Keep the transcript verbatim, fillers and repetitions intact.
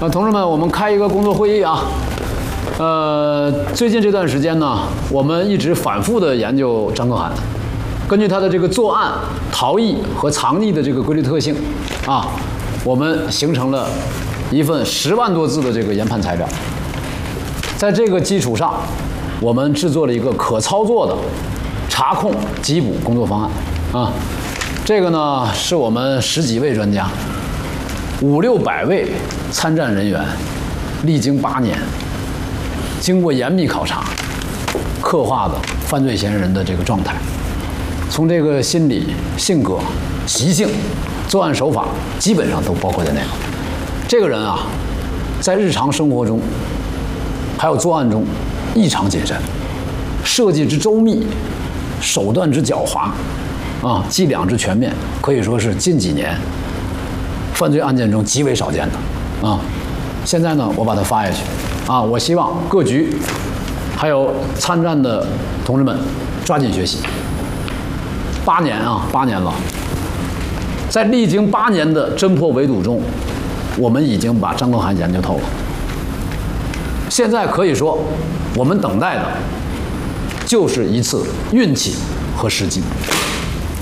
那同志们，我们开一个工作会议啊。呃，最近这段时间呢，我们一直反复的研究张可汗，根据他的这个作案、逃逸和藏匿的这个规律特性，啊，我们形成了一份十万多字的这个研判材料。在这个基础上，我们制作了一个可操作的查控缉捕工作方案啊。这个呢，是我们十几位专家，五六百位参战人员，历经八年。经过严密考察，刻画的犯罪嫌疑人的这个状态，从这个心理、性格、习性、作案手法，基本上都包括在内了。这个人啊，在日常生活中，还有作案中，异常谨慎，设计之周密，手段之狡猾，啊，伎俩之全面，可以说是近几年犯罪案件中极为少见的啊。现在呢，我把它发下去。啊，我希望各局还有参战的同志们抓紧学习。八年啊，八年了，在历经八年的侦破围堵中，我们已经把张可汗研究透了。现在可以说，我们等待的就是一次运气和时机。